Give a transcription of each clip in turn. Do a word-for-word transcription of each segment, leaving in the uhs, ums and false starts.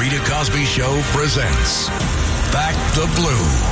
Rita Cosby Show presents Back the Blue.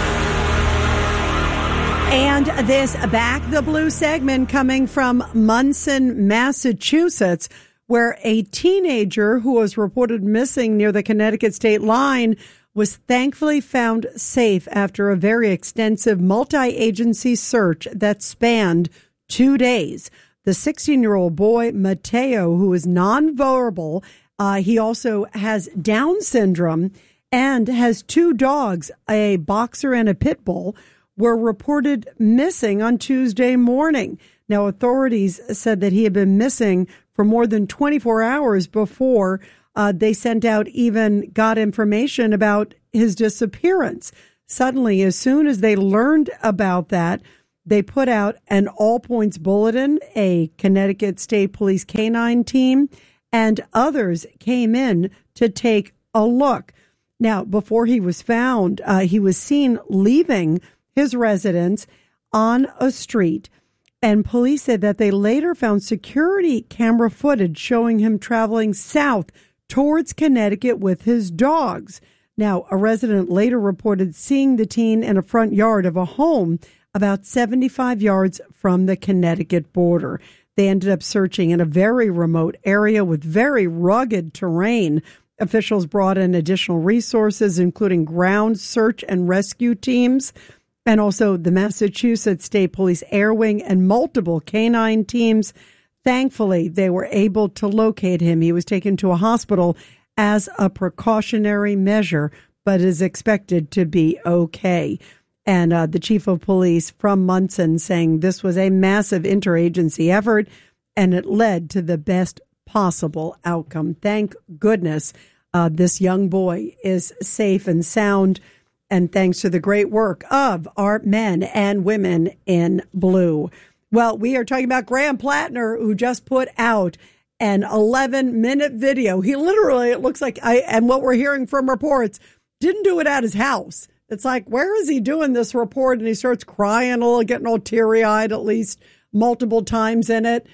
And this Back the Blue segment coming from Munson, Massachusetts, where a teenager who was reported missing near the Connecticut state line was thankfully found safe after a very extensive multi-agency search that spanned two days. The sixteen-year-old boy, Mateo, who is nonverbal, uh, he also has Down syndrome and has two dogs, a boxer and a pit bull, were reported missing on Tuesday morning. Now, authorities said that he had been missing for more than twenty-four hours before uh, they sent out even got information about his disappearance. Suddenly, as soon as they learned about that, they put out an all points bulletin, a Connecticut State Police canine team, and others came in to take a look. Now, before he was found, uh, he was seen leaving his residence on a street, and police said that they later found security camera footage showing him traveling south towards Connecticut with his dogs. Now, a resident later reported seeing the teen in a front yard of a home about seventy-five yards from the Connecticut border. They ended up searching in a very remote area with very rugged terrain. Officials brought in additional resources, including ground search and rescue teams, and also the Massachusetts State Police Air Wing and multiple canine teams. Thankfully, they were able to locate him. He was taken to a hospital as a precautionary measure, but is expected to be okay. And uh, the chief of police from Munson saying this was a massive interagency effort, and it led to the best possible outcome. Thank goodness uh, this young boy is safe and sound, and thanks to the great work of our men and women in blue. Well, we are talking about Graham Plattner, who just put out an eleven-minute video. He literally, it looks like, I and what we're hearing from reports, didn't do it at his house. It's like, where is he doing this report? And he starts crying a little, getting all teary-eyed at least multiple times in it.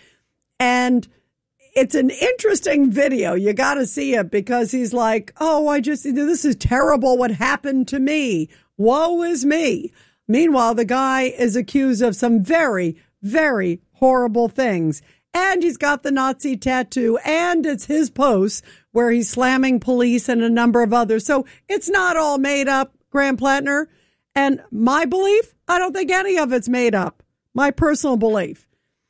And it's an interesting video. You got to see it because he's like, oh, I just, this is terrible what happened to me. Woe is me. Meanwhile, the guy is accused of some very, very horrible things. And he's got the Nazi tattoo, and it's his post where he's slamming police and a number of others. So it's not all made up, Graham Plattner. And my belief, I don't think any of it's made up. My personal belief.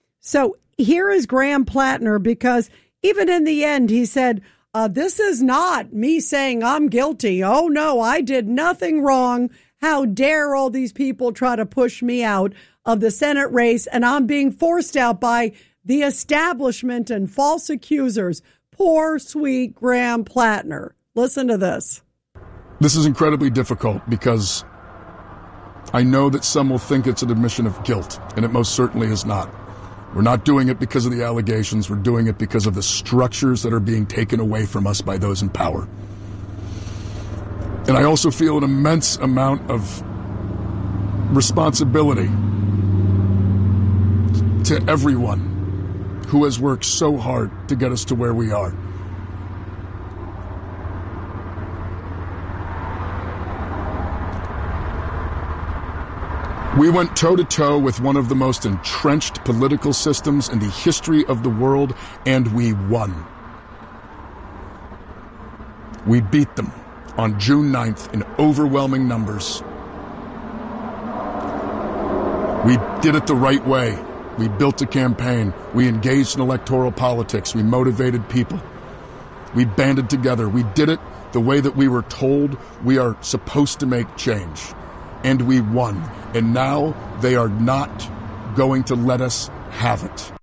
So here is Graham Plattner, because even in the end, he said, uh, this is not me saying I'm guilty. Oh, no, I did nothing wrong. How dare all these people try to push me out of the Senate race, and I'm being forced out by the establishment and false accusers. Poor, sweet Graham Plattner. Listen to this. This is incredibly difficult because I know that some will think it's an admission of guilt, and it most certainly is not. We're not doing it because of the allegations. We're doing it because of the structures that are being taken away from us by those in power. And I also feel an immense amount of responsibility to everyone who has worked so hard to get us to where we are. We went toe-to-toe with one of the most entrenched political systems in the history of the world, and we won. We beat them on June ninth in overwhelming numbers. We did it the right way. We built a campaign. We engaged in electoral politics. We motivated people. We banded together. We did it the way that we were told we are supposed to make change. And we won. And now they are not going to let us have it.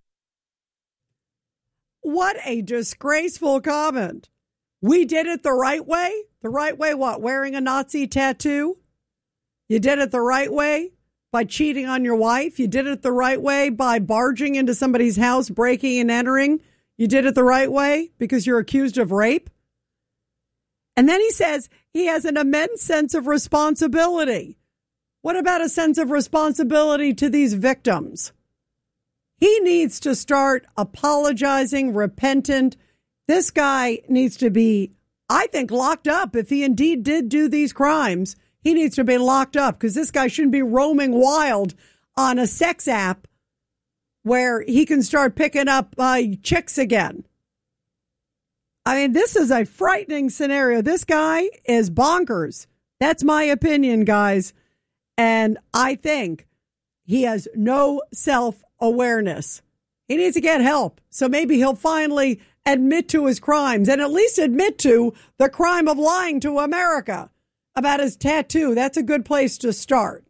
What a disgraceful comment. We did it the right way? The right way what? Wearing a Nazi tattoo? You did it the right way? By cheating on your wife? You did it the right way by barging into somebody's house, breaking and entering? You did it the right way because you're accused of rape? And then he says he has an immense sense of responsibility. What about a sense of responsibility to these victims? He needs to start apologizing, repentant. This guy needs to be I think locked up. If he indeed did do these crimes, he needs to be locked up because this guy shouldn't be roaming wild on a sex app where he can start picking up uh, chicks again. I mean, this is a frightening scenario. This guy is bonkers. That's my opinion, guys. And I think he has no self-awareness. He needs to get help. So maybe he'll finally admit to his crimes and at least admit to the crime of lying to America about his tattoo. That's a good place to start.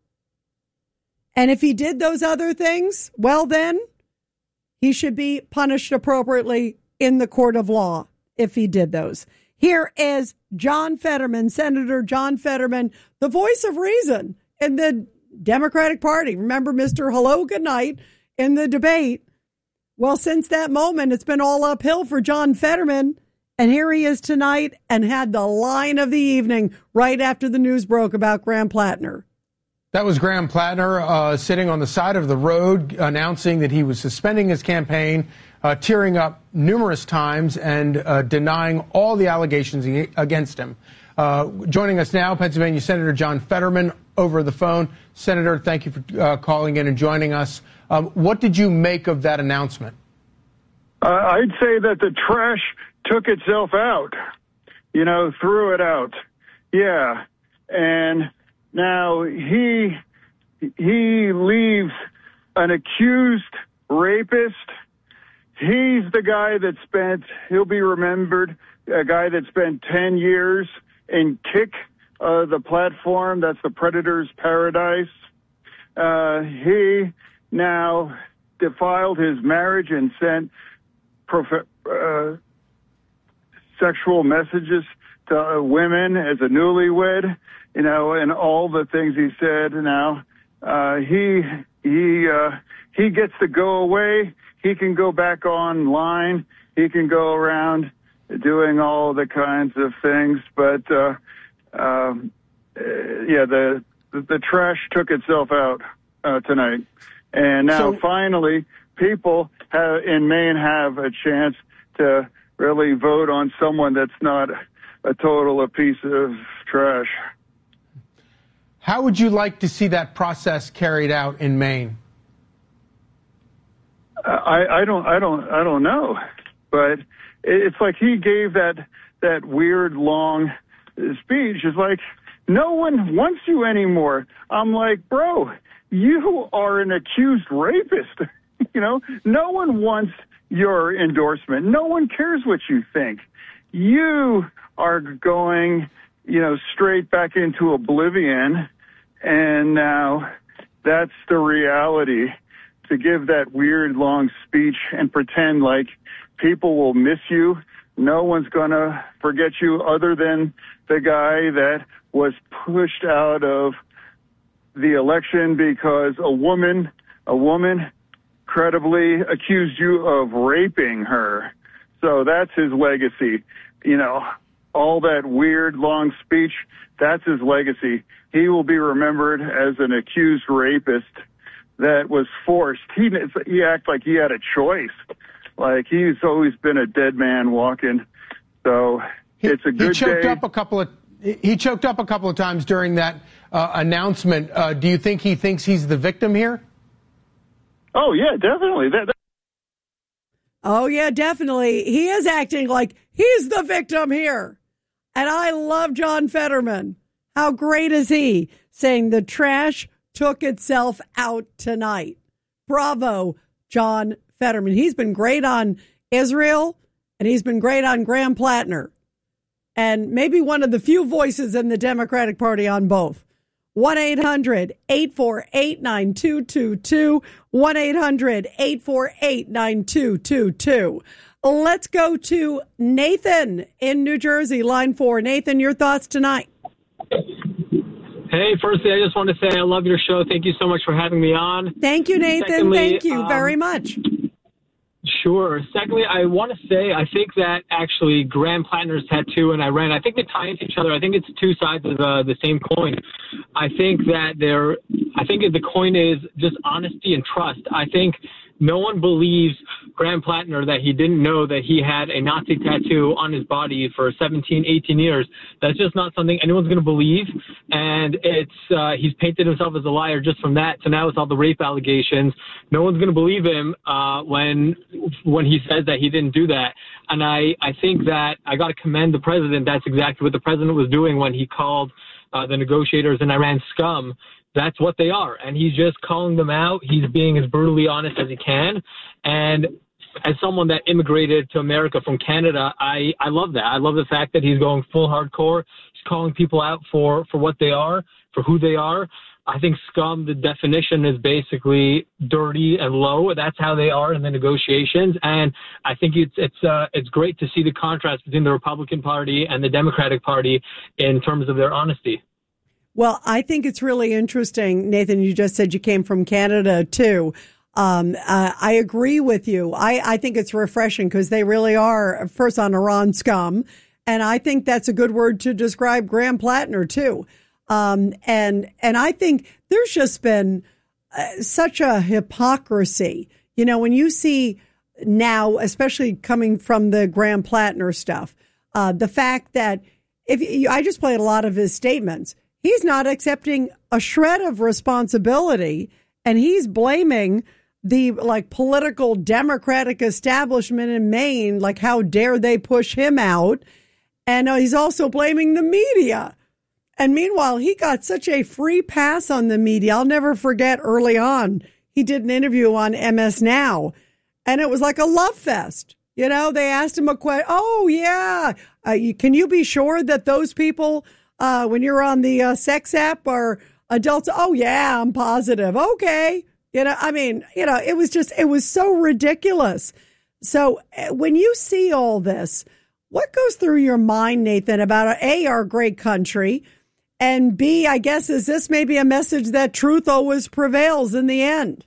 And if he did those other things, well, then he should be punished appropriately in the court of law if he did those. Here is John Fetterman, Senator John Fetterman, the voice of reason in the Democratic Party. Remember Mister Hello, Good Night in the debate. Well, since that moment, it's been all uphill for John Fetterman. And here he is tonight and had the line of the evening right after the news broke about Graham Plattner. That was Graham Plattner uh, sitting on the side of the road announcing that he was suspending his campaign, uh, tearing up numerous times and uh, denying all the allegations against him. Uh, joining us now, Pennsylvania Senator John Fetterman over the phone. Senator, thank you for uh, calling in and joining us. Um, what did you make of that announcement? Uh, I'd say that the trash took itself out, you know, threw it out. Yeah. And now he he leaves an accused rapist. He's the guy that spent, he'll be remembered, a guy that spent ten years in Kick, uh, the platform. That's the Predator's Paradise. Uh, he now defiled his marriage and sent prof- uh, sexual messages to uh, women as a newlywed, you know, and all the things he said. Now, uh, he, he, uh, he gets to go away. He can go back online. He can go around doing all the kinds of things. But, uh, um, uh, yeah, the, the, the trash took itself out, uh, tonight. And now so, finally, people have, in Maine have a chance to really vote on someone that's not a total a piece of trash. How would you like to see that process carried out in Maine? I, I don't, I don't, I don't know, but it's like he gave that that weird long speech. It's like no one wants you anymore. I'm like, bro, you are an accused rapist. You know, no one wants your endorsement. No one cares what you think. You are going, you know, straight back into oblivion. And now that's the reality. To give that weird long speech and pretend like people will miss you. No one's going to forget you other than the guy that was pushed out of the election because a woman, a woman credibly accused you of raping her. So that's his legacy. You know, all that weird long speech, that's his legacy. He will be remembered as an accused rapist that was forced. He he acted like he had a choice. Like he's always been a dead man walking. So he, it's a good he choked day. Up a couple of, he choked up a couple of times during that uh, announcement. Uh, do you think he thinks he's the victim here? Oh, yeah, definitely. That, that- oh, yeah, definitely. He is acting like he's the victim here. And I love John Fetterman. How great is he? Saying the trash took itself out tonight. Bravo, John Fetterman. He's been great on Israel, and he's been great on Graham Plattner. And maybe one of the few voices in the Democratic Party on both. one eight hundred eight four eight nine two two two. one eight hundred eight four eight nine two two two. Let's go to Nathan in New Jersey, line four. Nathan, your thoughts tonight? Hey, firstly, I just want to say I love your show. Thank you so much for having me on. Thank you, Nathan. Secondly, Thank you um, very much. Sure. Secondly, I want to say I think that actually Graham Plattner's tattoo and Iran, I think they tie into each other. I think it's two sides of uh, the same coin. I think that they're, I think the coin is just honesty and trust. I think no one believes Graham Plattner that he didn't know that he had a Nazi tattoo on his body for seventeen, eighteen years. That's just not something anyone's going to believe. And it's uh, he's painted himself as a liar just from that. So now it's all the rape allegations. No one's going to believe him uh, when when he says that he didn't do that. And I, I think that I got to commend the president. That's exactly what the president was doing when he called uh, the negotiators in Iran scum. That's what they are. And he's just calling them out. He's being as brutally honest as he can. And as someone that immigrated to America from Canada, I, I love that. I love the fact that he's going full hardcore. He's calling people out for, for what they are, for who they are. I think scum, the definition is basically dirty and low. That's how they are in the negotiations. And I think it's it's uh, it's great to see the contrast between the Republican Party and the Democratic Party in terms of their honesty. Well, I think it's really interesting, Nathan. You just said you came from Canada, too. Um, uh, I agree with you. I, I think it's refreshing because they really are, first on Iran scum. And I think that's a good word to describe Graham Plattner, too. Um, and, and I think there's just been uh, such a hypocrisy, you know, when you see now, especially coming from the Graham Plattner stuff, uh, the fact that if you, I just played a lot of his statements, he's not accepting a shred of responsibility, and he's blaming the like political Democratic establishment in Maine, like how dare they push him out. And uh, he's also blaming the media. And meanwhile, he got such a free pass on the media. I'll never forget early on, he did an interview on M S Now, and it was like a love fest. You know, they asked him a question. Oh, yeah. Uh, you, can you be sure that those people, uh, when you're on the uh, sex app, are adults? Oh, yeah, I'm positive. Okay. You know, I mean, you know, it was just, it was so ridiculous. So when you see all this, what goes through your mind, Nathan, about A, our great country, and B, I guess, is this maybe a message that truth always prevails in the end?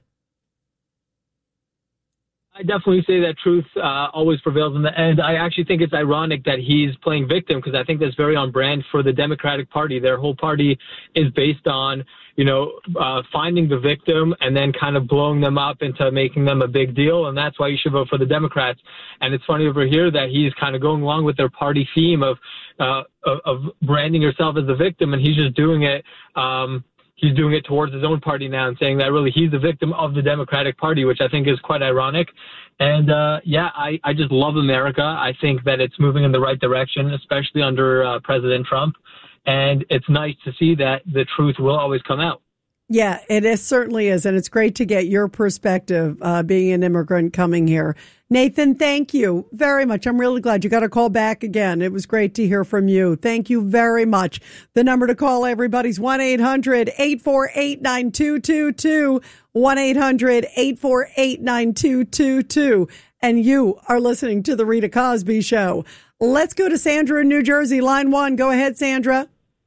I definitely say that truth uh, always prevails in the end. I actually think it's ironic that he's playing victim, because I think that's very on brand for the Democratic Party. Their whole party is based on, you know, uh, finding the victim and then kind of blowing them up into making them a big deal. And that's why you should vote for the Democrats. And it's funny over here that he's kind of going along with their party theme of, uh, of, of branding yourself as the victim. And he's just doing it. Um, he's doing it towards his own party now and saying that really he's the victim of the Democratic Party, which I think is quite ironic. And, uh, yeah, I, I just love America. I think that it's moving in the right direction, especially under uh, President Trump. And it's nice to see that the truth will always come out. Yeah, it is, certainly is. And it's great to get your perspective, uh, being an immigrant coming here. Nathan, thank you very much. I'm really glad you got a call back again. It was great to hear from you. Thank you very much. The number to call, everybody's one eight hundred eight four eight nine two two two, one eight hundred eight four eight nine two two two. And you are listening to The Rita Cosby Show. Let's go to Sandra in New Jersey, line one. Go ahead, Sandra.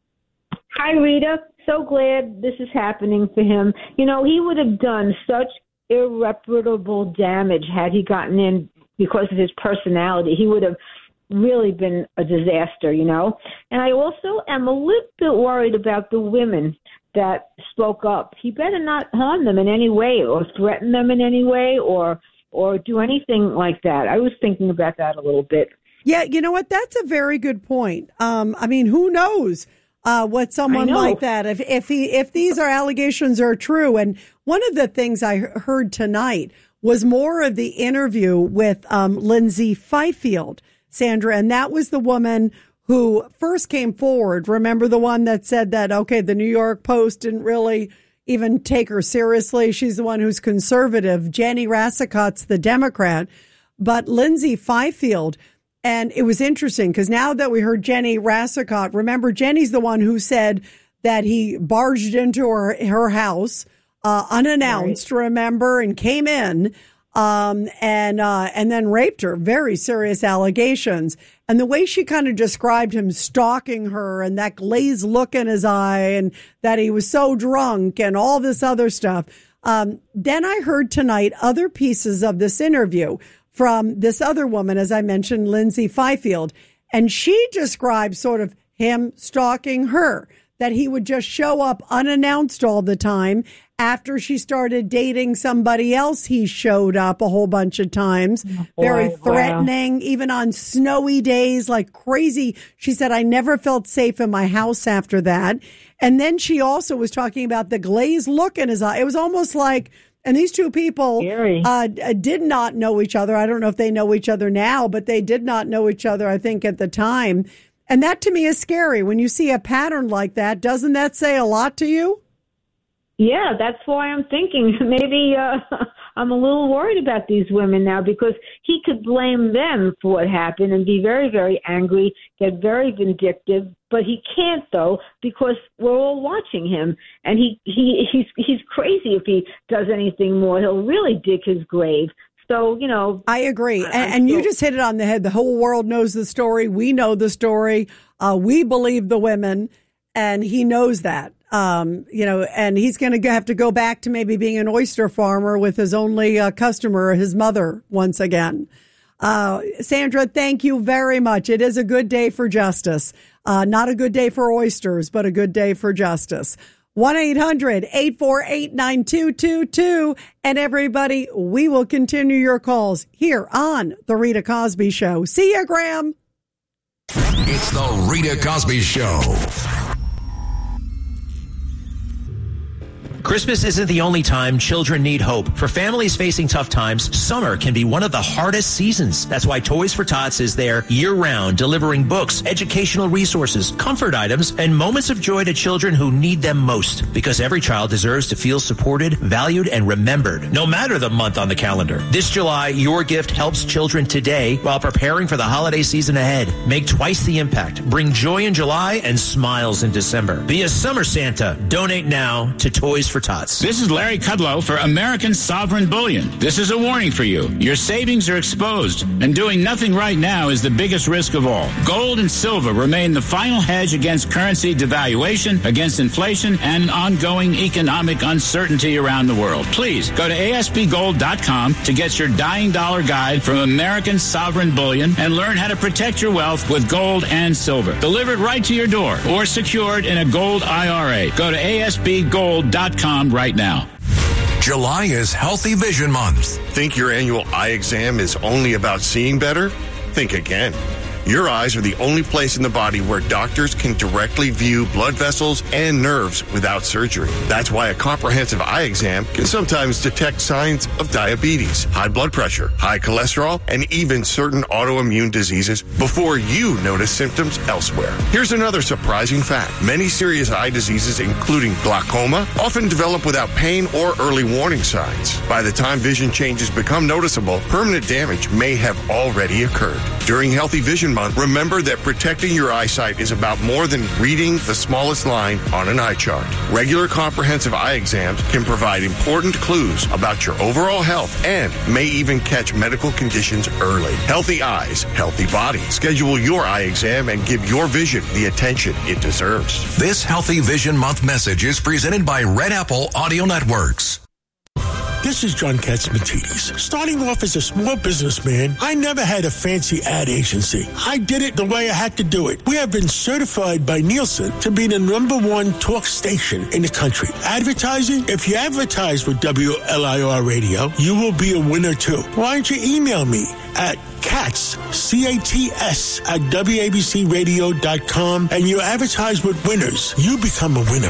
Hi, Rita. So glad this is happening for him. You know, he would have done such irreparable damage had he gotten in because of his personality. He would have really been a disaster, you know. And I also am a little bit worried about the women that spoke up. He better not harm them in any way or threaten them in any way or or do anything like that. I was thinking about that a little bit. Yeah, you know what? That's a very good point. Um, I mean, who knows uh, what someone like that, if if he if these are allegations are true. And one of the things I heard tonight was more of the interview with um, Lindsay Fifield, Sandra, and that was the woman who first came forward. Remember the one that said that, okay, the New York Post didn't really even take her seriously. She's the one who's conservative. Jenny Rassicot's the Democrat, but Lindsay Fifield. And it was interesting because now that we heard Jenny Rassicot, remember Jenny's the one who said that he barged into her, her house uh, unannounced, right. remember, and came in um, and uh, and then raped her. Very serious allegations. And the way she kind of described him stalking her and that glazed look in his eye and that he was so drunk and all this other stuff. Um, then I heard tonight other pieces of this interview from this other woman, as I mentioned, Lindsay Fifield. And she described sort of him stalking her, that he would just show up unannounced all the time After she started dating somebody else, he showed up a whole bunch of times, oh, very wow. threatening, even on snowy days, like crazy. She said, I never felt safe in my house after that. And then she also was talking about the glazed look in his eye. It was almost like, and these two people uh, did not know each other. I don't know if they know each other now, but they did not know each other, I think, at the time. And that to me is scary. When you see a pattern like that, doesn't that say a lot to you? Yeah, that's why I'm thinking maybe uh, I'm a little worried about these women now, because he could blame them for what happened and be very, very angry, get very vindictive. But he can't, though, because we're all watching him. And he, he he's he's crazy if he does anything more. He'll really dig his grave. So, you know. I agree. And, and you just hit it on the head. The whole world knows the story. We know the story. Uh, we believe the women. And he knows that. Um, you know, and he's going to have to go back to maybe being an oyster farmer with his only uh, customer, his mother, once again. Uh, Sandra, thank you very much. It is a good day for justice. Uh, not a good day for oysters, but a good day for justice. one eight hundred eight four eight nine two two two. And everybody, we will continue your calls here on The Rita Cosby Show. See ya, Graham. It's The Rita Cosby Show. Christmas isn't the only time children need hope. For families facing tough times, summer can be one of the hardest seasons. That's why Toys for Tots is there year-round, delivering books, educational resources, comfort items, and moments of joy to children who need them most. Because every child deserves to feel supported, valued, and remembered, no matter the month on the calendar. This July, your gift helps children today while preparing for the holiday season ahead. Make twice the impact. Bring joy in July and smiles in December. Be a summer Santa. Donate now to Toys for Tots. This is Larry Kudlow for American Sovereign Bullion. This is a warning for you. Your savings are exposed, and doing nothing right now is the biggest risk of all. Gold and silver remain the final hedge against currency devaluation, against inflation, and ongoing economic uncertainty around the world. Please go to A S B gold dot com to get your dying dollar guide from American Sovereign Bullion and learn how to protect your wealth with gold and silver. Delivered right to your door or secured in a gold I R A. Go to A S B gold dot com right now. July is Healthy Vision Month. Think your annual eye exam is only about seeing better? Think again. Your eyes are the only place in the body where doctors can directly view blood vessels and nerves without surgery. That's why a comprehensive eye exam can sometimes detect signs of diabetes, high blood pressure, high cholesterol, and even certain autoimmune diseases before you notice symptoms elsewhere. Here's another surprising fact. Many serious eye diseases, including glaucoma, often develop without pain or early warning signs. By the time vision changes become noticeable, permanent damage may have already occurred. During Healthy Vision Month, remember that protecting your eyesight is about more than reading the smallest line on an eye chart. Regular comprehensive eye exams can provide important clues about your overall health and may even catch medical conditions early. Healthy eyes, healthy body. Schedule your eye exam and give your vision the attention it deserves. This Healthy Vision Month message is presented by Red Apple Audio Networks. This is John Katzmatidis. Starting off as a small businessman, I never had a fancy ad agency. I did it the way I had to do it. We have been certified by Nielsen to be the number one talk station in the country. Advertising? If you advertise with W L I R Radio, you will be a winner too. Why don't you email me at Katz, C A T S, at W A B C radio dot com, and you advertise with winners. You become a winner.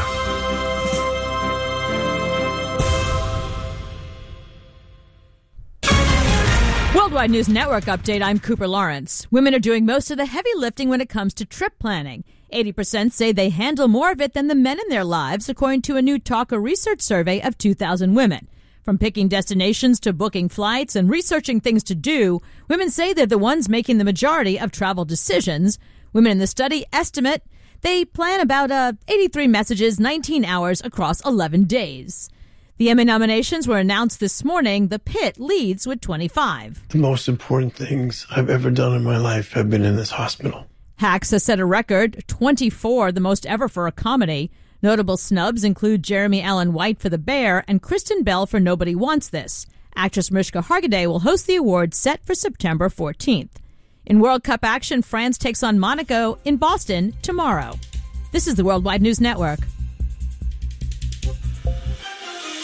Worldwide News Network update. I'm Cooper Lawrence. Women are doing most of the heavy lifting when it comes to trip planning. eighty percent say they handle more of it than the men in their lives, according to a new Talker research survey of two thousand women. From picking destinations to booking flights and researching things to do, women say they're the ones making the majority of travel decisions. Women in the study estimate they plan about uh, eighty-three messages, nineteen hours across eleven days. The Emmy nominations were announced this morning. The Pit leads with twenty-five. The most important things I've ever done in my life have been in this hospital. Hacks has set a record, twenty-four, the most ever for a comedy. Notable snubs include Jeremy Allen White for The Bear and Kristen Bell for Nobody Wants This. Actress Mariska Hargitay will host the awards set for September fourteenth. In World Cup action, France takes on Monaco in Boston tomorrow. This is the Worldwide News Network.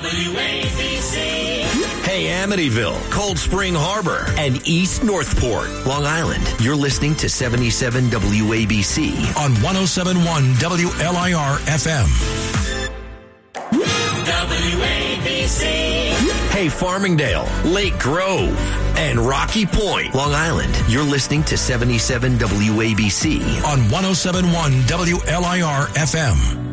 W A B C. Hey, Amityville, Cold Spring Harbor, and East Northport, Long Island. You're listening to seventy-seven W A B C on one oh seven point one W L I R F M. W A B C. Hey, Farmingdale, Lake Grove, and Rocky Point, Long Island. You're listening to seventy-seven W A B C on one oh seven point one W L I R F M.